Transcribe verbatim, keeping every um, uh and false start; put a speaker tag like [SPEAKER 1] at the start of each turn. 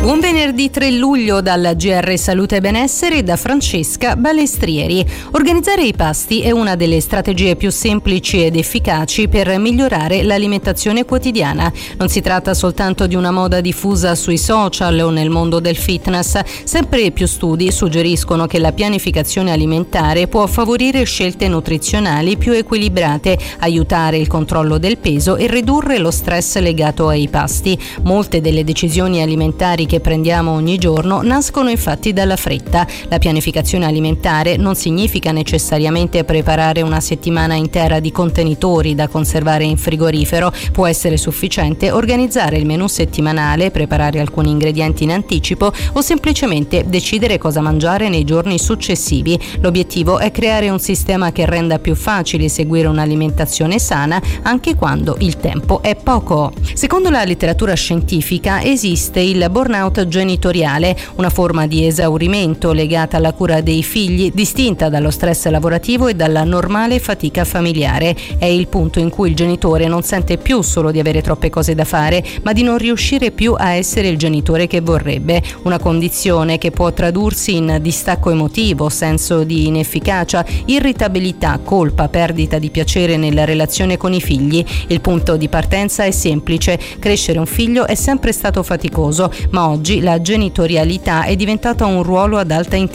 [SPEAKER 1] Buon venerdì tre luglio dalla G R Salute e Benessere e da Francesca Balestrieri. Organizzare i pasti è una delle strategie più semplici ed efficaci per migliorare l'alimentazione quotidiana. Non si tratta soltanto di una moda diffusa sui social o nel mondo del fitness. Sempre più studi suggeriscono che la pianificazione alimentare può favorire scelte nutrizionali più equilibrate, aiutare il controllo del peso e ridurre lo stress legato ai pasti. Molte delle decisioni alimentari che prendiamo ogni giorno nascono infatti dalla fretta. La pianificazione alimentare non significa necessariamente preparare una settimana intera di contenitori da conservare in frigorifero. Può essere sufficiente organizzare il menù settimanale, preparare alcuni ingredienti in anticipo o semplicemente decidere cosa mangiare nei giorni successivi. L'obiettivo è creare un sistema che renda più facile seguire un'alimentazione sana anche quando il tempo è poco. Secondo la letteratura scientifica esiste il burnout genitoriale, una forma di esaurimento legata alla cura dei figli, distinta dallo stress lavorativo e dalla normale fatica familiare. È il punto in cui il genitore non sente più solo di avere troppe cose da fare, ma di non riuscire più a essere il genitore che vorrebbe. Una condizione che può tradursi in distacco emotivo, senso di inefficacia, irritabilità, colpa, perdita di piacere nella relazione con i figli. Il punto di partenza è semplice: crescere un figlio è sempre stato faticoso, ma oggi la genitorialità è diventata un ruolo ad alta intensità.